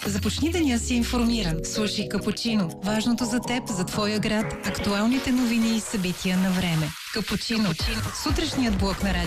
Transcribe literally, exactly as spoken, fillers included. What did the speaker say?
Започни деня си информиран. Слушай Капучино. Важното за теб, за твоя град, актуалните новини и събития на време. Капучино. Сутрешният блок на радио